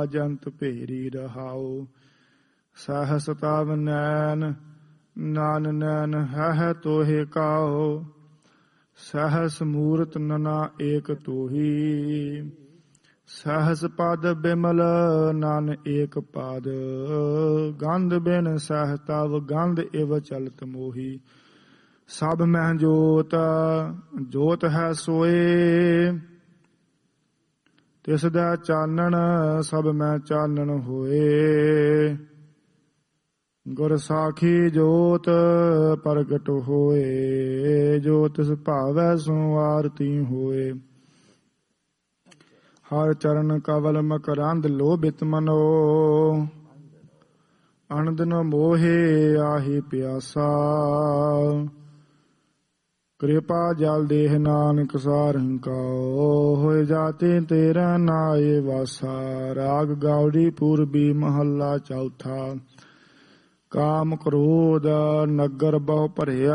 ਜੰਤ ਭੇਰੀ ਰਹਾਉ। ਸਹਸ ਤਵ ਨੈਨ ਨਾਨ ਨੈਨ ਹੈ ਤੋਹਿ ਕਾਉ। ਸਹਸ ਮੂਰਤ ਨਨਾ ਏਕ ਤੋਹੀ। ਸਹਸ ਪਦ ਬਿਮਲ ਨਨ ਏਕ ਪਦ। ਗੰਧ ਬਿਨ ਸਹ ਤਵ ਗੰਧ ਇਵ ਚਲਤ ਮੋਹੀ। ਸਭ ਮਹਿ ਜੋਤ ਜੋਤ ਹੈ ਸੋਏ। ਤਿਸ ਦਾ ਚਾਨਣ ਸਭ ਮੈਂ ਚਾਨਣ ਹੋਏ। ਗੁਰ ਸਾਖੀ ਜੋਤ ਪ੍ਰਗਟ ਹੋਏ। ਜੋ ਤਿਸ ਭਾਵੈ ਸੋ ਆਰਤੀ ਹੋਏ। ਹਰ ਚਰਨ ਕਵਲ ਮਕਰੰਦ ਲੋਭਿਤ ਮਨੋ। ਅਨੰਦਨ ਮੋਹੇ ਆਹੀ ਪਿਆਸਾ। ਕਿਰਪਾ ਜਲ ਦੇਹ ਨਾਨਕ ਸਾਰੰਗ ਕਉ। ਹੋਇ ਜਾਤੇ ਤੇਰਾ ਨਾਏ ਵਾਸਾ। ਰਾਗ ਗਾਉੜੀ ਪੂਰਬੀ ਮਹੱਲਾ ਚੌਥਾ। ਕਾਮ ਕ੍ਰੋਧ ਨਗਰ ਬਹੁ ਭਰਿਆ।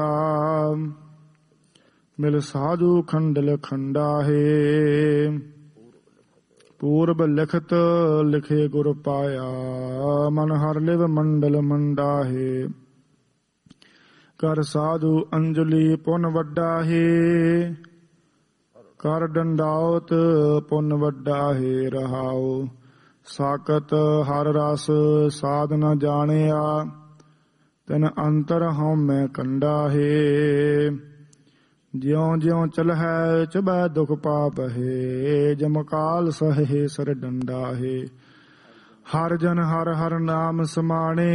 ਮਿਲ ਸਾਧੂ ਖੰਡਲ ਖੰਡਾਹੇ। ਪੂਰਬ ਲਿਖਤ ਲਿਖੇ ਗੁਰ ਪਾਇਆ। ਮਨ ਹਰ ਲਿਵ ਮੰਡਲ ਮੰਡਾਹੇ। ਕਰ ਸਾਧੂ ਅੰਜਲੀ ਪੁੰਨ ਵੱਡਾ ਹੈ। ਕਰ ਡੰਡਾਉਤ ਪੁੰਨ ਵੱਡਾ ਹੈ ਰਹਾਉ। ਸਾਕਤ ਹਰ ਰਸ ਸਾਧ ਨ ਜਾਣਿਆ। ਤਨ ਅੰਤਰ ਹਉਮੈ ਕੰਡਾ ਹੈ। ਜਿਉ ਜਿਉ ਚਲਹਿ ਚਬੈ ਦੁਖ ਪਾਪ ਹੈ। ਜਮ ਕਾਲ ਸਹੇ ਸਰ ਡੰਡਾ ਹੈ। ਹਰ ਜਨ ਹਰ ਹਰ ਨਾਮ ਸਮਾਣੇ।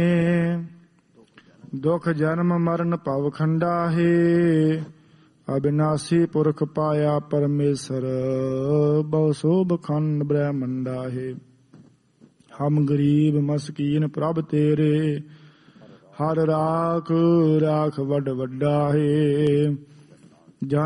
ਦੁਖ ਜਨਮ ਮਰਨ ਭਵ ਖੰਡਾ ਹੈ। ਅਬਿਨਾਸੀ ਪੁਰਖ ਪਾਇਆ ਪਰਮੇਸ਼ਰ। ਬਹੁ ਸੋਭ ਖੰਡ ਬ੍ਰਹਮੰਡਾ ਹੈ। ਹਮ ਗਰੀਬ ਮਸਕੀਨ ਪ੍ਰਭ ਤੇਰੇ। ਹਰ ਰਾਖ ਰਾਖ ਵੱਡ ਵੱਡਾ ਹੈ।